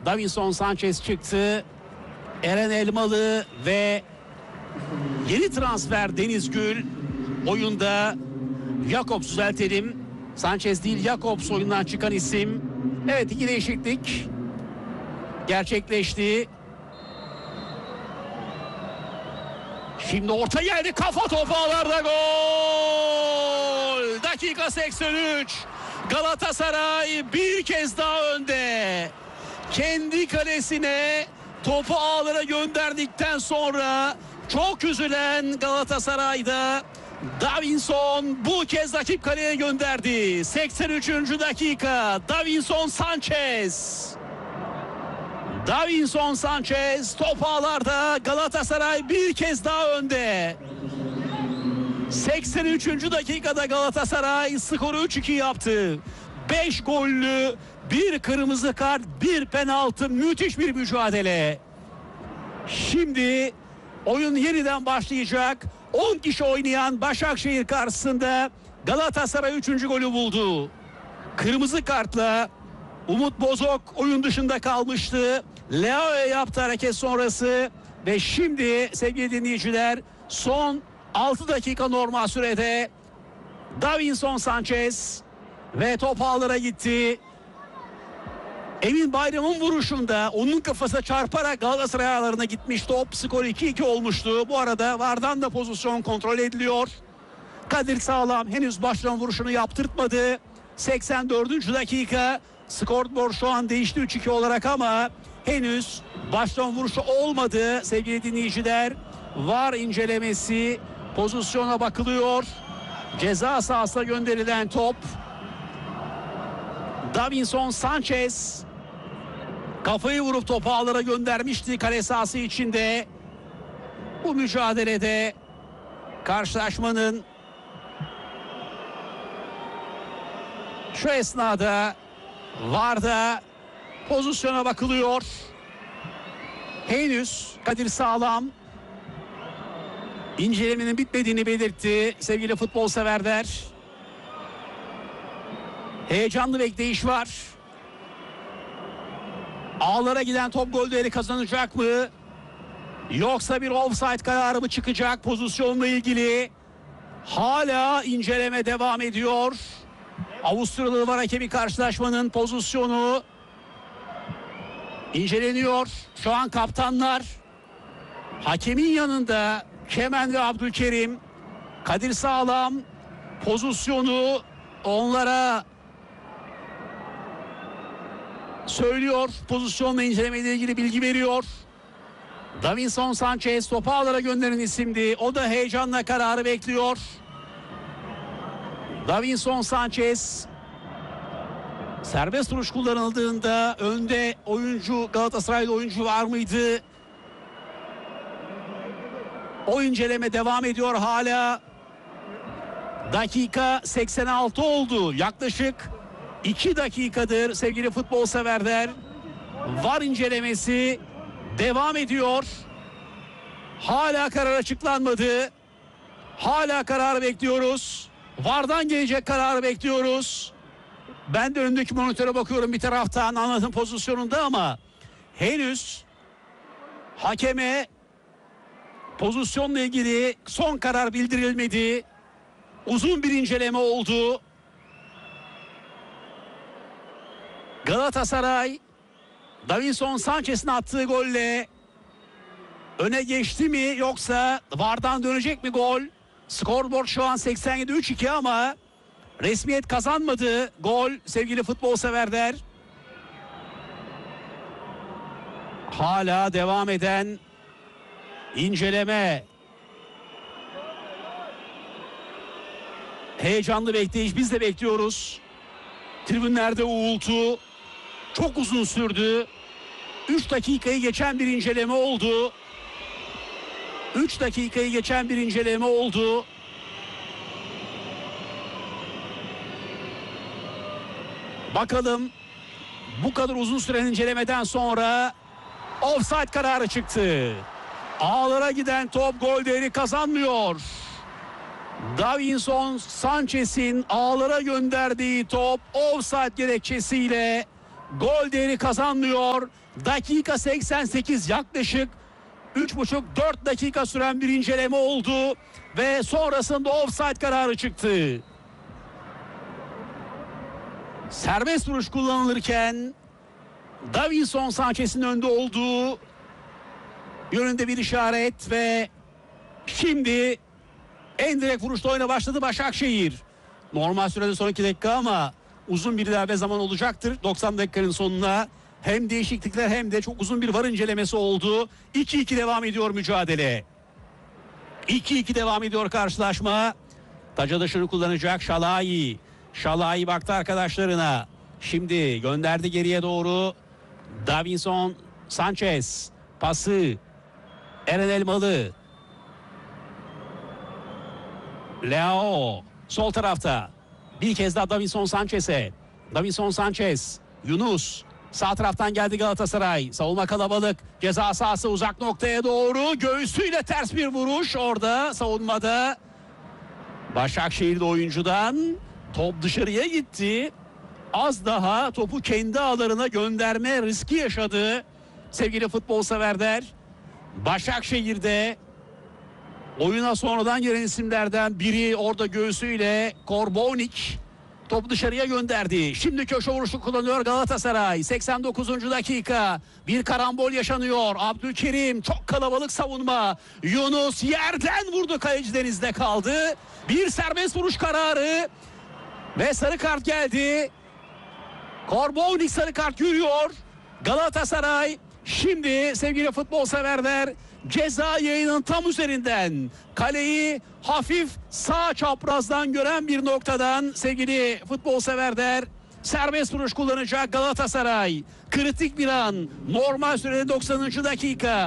Davinson Sanchez çıktı. Eren Elmalı ve yeni transfer Deniz Gül oyunda. Jakobs düzeltelim. Sanchez değil, Jakobs oyundan çıkan isim. Evet, iki değişiklik gerçekleşti. Şimdi orta geldi, kafa topu ağlarda, gol! Dakika 83. Galatasaray bir kez daha önde. Kendi kalesine topu ağlara gönderdikten sonra çok üzülen Galatasaray'da Davinson bu kez rakip kaleye gönderdi. 83. dakika. Davinson Sanchez. Davinson Sanchez top ağlarda, Galatasaray bir kez daha önde. 83. dakikada Galatasaray skoru 3-2 yaptı. 5 gollü, bir kırmızı kart, bir penaltı, müthiş bir mücadele. Şimdi oyun yeniden başlayacak. 10 kişi oynayan Başakşehir karşısında Galatasaray 3. golü buldu. Kırmızı kartla Umut Bozok oyun dışında kalmıştı. Leao'ya yaptı hareket sonrası ve şimdi sevgili dinleyiciler, son 6 dakika normal sürede Davinson Sanchez ve top ağlara gitti. Emin Bayram'ın vuruşunda onun kafasına çarparak Galatasaray ağlarına gitmiş top. Skor 2-2 olmuştu. Bu arada VAR'dan da pozisyon kontrol ediliyor. Kadir Sağlam henüz başlama vuruşunu yaptırtmadı. 84. dakika. Skorboard şu an değişti 3-2 olarak ama henüz başlama vuruşu olmadı sevgili dinleyiciler. VAR incelemesi, pozisyona bakılıyor. Ceza sahasına gönderilen top. Davinson Sanchez kafayı vurup topu ağlara göndermişti kale sahası içinde. Bu mücadelede karşılaşmanın şu esnada VAR'da pozisyona bakılıyor. Henüz Kadir Sağlam incelemenin bitmediğini belirtti sevgili futbol severler. Heyecanlı bekleyiş var. Ağlara giden top gol değeri kazanacak mı? Yoksa bir offside kararı mı çıkacak pozisyonla ilgili? Hala inceleme devam ediyor. Avusturyalı VAR hakemi karşılaşmanın pozisyonu inceleniyor. Şu an kaptanlar hakemin yanında, Kemen ve Abdülkerim. Kadir Sağlam pozisyonu onlara söylüyor. Pozisyonla incelemeyle ilgili bilgi veriyor. Davinson Sanchez topu ağlara gönderen isimdi. O da heyecanla kararı bekliyor. Davinson Sanchez serbest vuruş kullanıldığında önde oyuncu, Galatasaraylı oyuncu var mıydı? O inceleme devam ediyor hala. Dakika 86 oldu. Yaklaşık 2 dakikadır sevgili futbol severler. VAR incelemesi devam ediyor. Hala karar açıklanmadı. Hala karar bekliyoruz. VAR'dan gelecek kararı bekliyoruz. Ben de öndeki monitöre bakıyorum bir taraftan anlatım pozisyonunda ama henüz hakeme pozisyonla ilgili son karar bildirilmedi. Uzun bir inceleme oldu. Galatasaray Davinson Sanchez'in attığı golle öne geçti mi yoksa VAR'dan dönecek mi gol? Skorboard şu an 87-3-2 ama resmiyet kazanmadı gol sevgili futbol severler. Hala devam eden inceleme. Heyecanlı bekleyiş, biz de bekliyoruz. Tribünlerde uğultu çok uzun sürdü. 3 dakikayı geçen bir inceleme oldu. 3 dakikayı geçen bir inceleme oldu. Bakalım bu kadar uzun süren incelemeden sonra offside kararı çıktı. Ağlara giden top gol değeri kazanmıyor. Davinson Sanchez'in ağlara gönderdiği top offside gerekçesiyle Gol değeri kazanmıyor. Dakika 88, yaklaşık 3,5-4 dakika süren bir inceleme oldu ve sonrasında offside kararı çıktı. Serbest vuruş kullanılırken Davinson Sanchez'in önde olduğu yönünde bir işaret ve şimdi en direkt vuruşta oyuna başladı Başakşehir. Normal sürede son 2 dakika ama uzun bir ilave zaman olacaktır 90 dakikanın sonuna. Hem değişiklikler hem de çok uzun bir VAR incelemesi oldu. 2-2 devam ediyor mücadele. 2-2 devam ediyor karşılaşma. Taca dışını kullanacak Şalai. Şalai baktı arkadaşlarına. Şimdi gönderdi geriye doğru. Davinson Sanchez. Pası. Eren Elmalı. Leo. Sol tarafta. Bir kez daha Davinson Sanchez'e. Davinson Sanchez. Yunus. Sağ taraftan geldi Galatasaray. Savunma kalabalık. Ceza sahası uzak noktaya doğru. Göğsüyle ters bir vuruş. Orada savunmada Başakşehir'de oyuncudan top dışarıya gitti. Az daha topu kendi ağlarına gönderme riski yaşadı. Sevgili futbol severler. Başakşehir'de oyuna sonradan giren isimlerden biri orada göğsüyle Korbonik topu dışarıya gönderdi. Şimdi köşe vuruşu kullanıyor Galatasaray. 89. dakika. Bir karambol yaşanıyor. Abdülkerim, çok kalabalık savunma. Yunus yerden vurdu, kaleci denizde kaldı. Bir serbest vuruş kararı ve sarı kart geldi. Korbonik sarı kart görüyor. Galatasaray şimdi sevgili futbol severler ceza yayının tam üzerinden kaleyi hafif sağ çaprazdan gören bir noktadan sevgili futbol severler serbest vuruş kullanacak Galatasaray. Kritik bir an, normal sürede 90. dakika.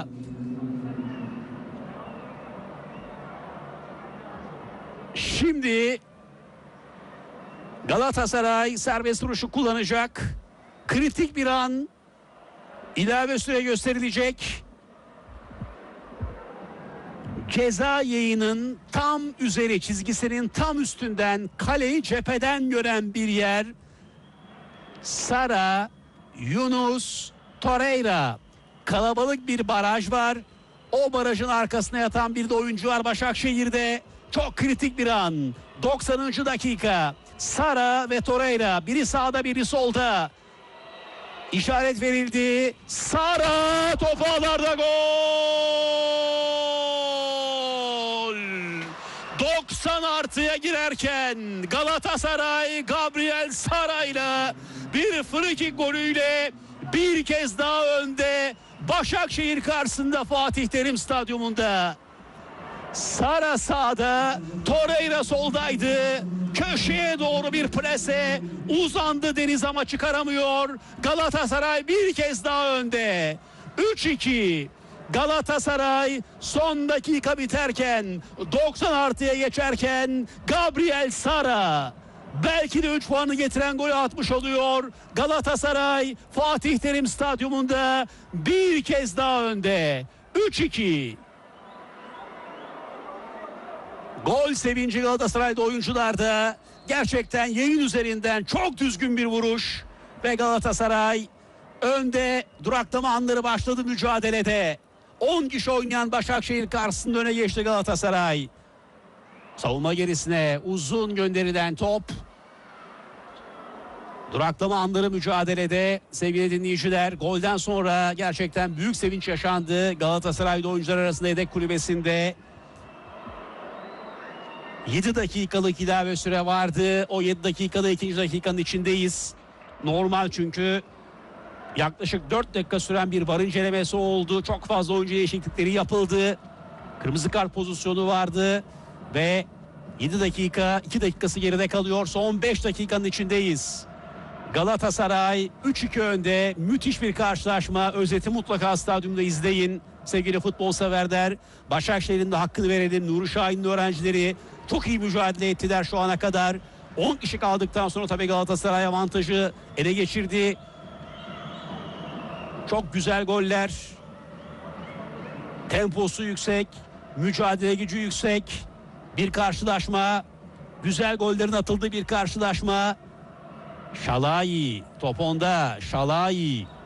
Şimdi Galatasaray serbest vuruşu kullanacak. Kritik bir an, ilave süre gösterilecek. Ceza yayının tam üzeri, çizgisinin tam üstünden kaleyi cepheden gören bir yer. Sara, Yunus, Torreira. Kalabalık bir baraj var. O barajın arkasına yatan bir de oyuncu var Başakşehir'de. Çok kritik bir an. 90. dakika. Sara ve Torreira. Biri sağda, biri solda. İşaret verildi. Sara topu ağlarda, gol! 90 artıya girerken Galatasaray Gabriel Sara'yla bir frikik golüyle bir kez daha önde. Başakşehir karşısında Fatih Terim Stadyumunda. Sara sağda, Torreira soldaydı. Köşeye doğru bir plase uzandı Deniz ama çıkaramıyor. Galatasaray bir kez daha önde. 3-2. Galatasaray son dakika biterken 90 artıya geçerken Gabriel Sara belki de 3 puanı getiren golü atmış oluyor. Galatasaray Fatih Terim Stadyumunda bir kez daha önde. 3-2. Gol sevinci Galatasaray'da oyuncularda. Gerçekten yayın üzerinden çok düzgün bir vuruş. Ve Galatasaray önde, duraklama anları başladı mücadelede. 10 kişi oynayan Başakşehir karşısında öne geçti Galatasaray. Savunma gerisine uzun gönderilen top. Duraklama anları mücadelede sevgili dinleyiciler. Golden sonra gerçekten büyük sevinç yaşandı. Galatasaray'da oyuncular arasında yedek kulübesinde. 7 dakikalık ilave süre vardı. O 7 dakikada 2. dakikanın içindeyiz. Normal çünkü yaklaşık 4 dakika süren bir VAR incelemesi oldu. Çok fazla oyuncu değişiklikleri yapıldı. Kırmızı kart pozisyonu vardı ve 7 dakika 2 dakikası geride kalıyor. Son 5 dakikanın içindeyiz. Galatasaray 3-2 önde. Müthiş bir karşılaşma. Özeti mutlaka stadyumda izleyin. Sevgili futbol severler. Başakşehir'in de hakkını verelim. Nuri Şahin'in öğrencileri çok iyi mücadele ettiler şu ana kadar. 10 kişi kaldıktan sonra tabii Galatasaray avantajı ele geçirdi. Çok güzel goller. Temposu yüksek. Mücadele gücü yüksek. Bir karşılaşma. Güzel gollerin atıldığı bir karşılaşma. Şalai top onda. Şalai.